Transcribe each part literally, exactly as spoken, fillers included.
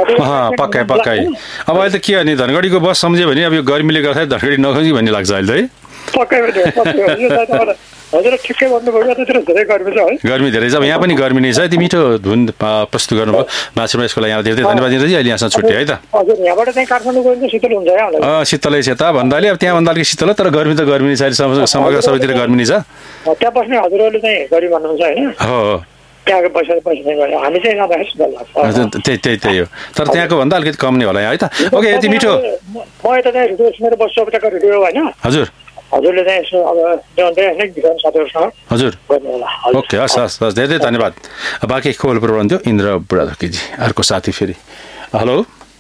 पक्कै पक्कै अब अहिले त के गर्ने धनगढीको बस सम्झ्यो भने अब यो गर्मीले गर्दा धनगढी नखोजी भन्ने लाग्छ अहिले है पक्कै हजुर ठिकै भन्नुभयो त्यतिर धेरै गर्मी छ है गर्मी धेरै छ अब यहाँ पनि गर्मी नै छ यति मिठो धुन प्रस्तुत गर्नुभयो मासुमा यसको लागि यहाँ धेरै धन्यवाद दिँदै अहिले यहाँसँग छुट्यो है त हजुर यहाँबाट चाहिँ काठमाडौँ गयो भने शीतल हुन्छ है शीतलै छ त भन्दाले अब त्यहाँ भन्दा अलिक शीतल तर गर्मी त गर्मी नै छ अहिले समग्र सबैतिर गर्मी नै छ त्यहाँ बस्ने हजुरहरूले चाहिँ गर्मी भन्नुहुन्छ होइन हो त्यहाँको पैसा पैसा हामी चाहिँ नभए शीतल लाग्छ त्यही त्यही त्यही हो तर त्यहाँको भन्दा अलिकति कम नै होला है त ओके यति मिठो म यता चाहिँ रेडियो सुनेर बस्छु अब त्यहाँको रेडियो होइन हजुर हजुरले चाहिँ यसो अब ल्याउँदै होइन गीत साथीहरूसँग हजुर ओके हस् हस् हस् धेरै धेरै धन्यवाद बाँकी खोल प्रबन्ध थियो इन्द्र बुढाथोकीजी अर्को साथी फेरि हेलो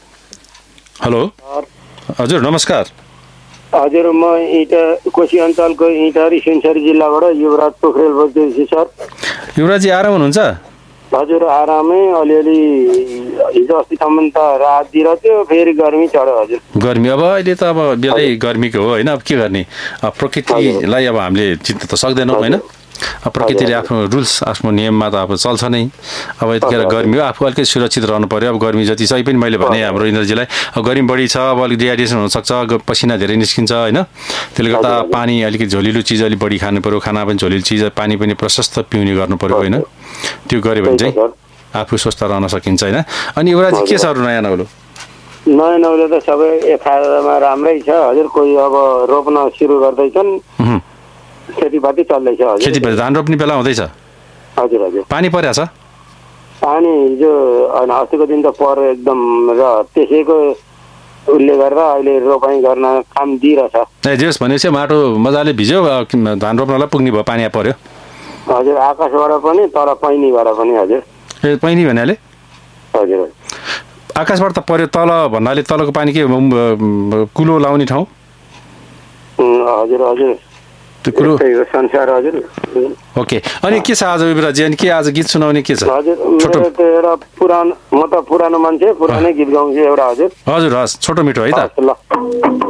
हेलो हजुर नमस्कार हजुर म इटा कोशी अञ्चलको इटारी सुनसरी जिल्लाबाट युवराज पोखरेल बोल्दैछु सर युवराजी आराम हुनुहुन्छ हजुर आरामै अलिअलि हिजो अस्तिसम्म त रात दिएर थियो फेरि गर्मी चढ्यो हजुर गर्मी अब अहिले त अब बेलै गर्मीको हो होइन अब के गर्ने प्रकृतिलाई अब हामीले चित्त त सक्दैनौँ होइन प्रकृतिले आफ्नो रुल्स आफ्नो नियममा त अब चल्छ नै अब यतिखेर गर्मी हो आफू अलिकति सुरक्षित रहनु पर्यो अब गर्मी जति सही पनि मैले भने हाम्रो इन्द्रजीलाई अब गर्मी बढी छ अब अलिक डिहाइड्रेसन हुनसक्छ पसिना धेरै निस्किन्छ होइन त्यसले गर्दा पानी अलिकति झोलिलो चिज अलिक बढी खानु पऱ्यो खाना पनि झोलिलो चिज पानी पनि प्रशस्त पिउने गर्नु पऱ्यो होइन त्यो गऱ्यो भने चाहिँ आफू स्वस्थ रहन सकिन्छ होइन अनि एउटा के छ अरू नयाँ नौलो नयाँ नौलो त सबै एफआइआरमा राम्रै छ हजुर कोही अब रोप्न सुरु गर्दैछन् खेतीपाती चल्दैछ हजुर खेतीपाती धान रोप्ने बेला हुँदैछ हजुर हजुर पानी परेको छ पानी हिजो अस्तिको दिन त पऱ्यो एकदम र त्यसैको उसले गर्दा अहिले रोपाइँ गर्न काम दिइरहेछ ए जेस भनेपछि माटो मजाले भिज्यो धान रोप्नलाई पुग्ने भयो पानी पर्यो हजुर आकाशबाट पनि तर पैनीबाट पनि हजुर ए पैनी भन्नाले हजुर आकाशबाट त पर्यो तल भन्नाले तलको पानी के कुलो लाउने ठाउँ हजुर हजुर त्यो कुरो संसार हजुर ओके अनि के छ आज विवराजी अनि के आज गीत सुनाउने के छ हजुर मेरो त एउटा पुरानो म त पुरानो मान्छे पुरानै गीत गाउँछु एउटा हजुर हजुर हस् छोटो मिठो है त ल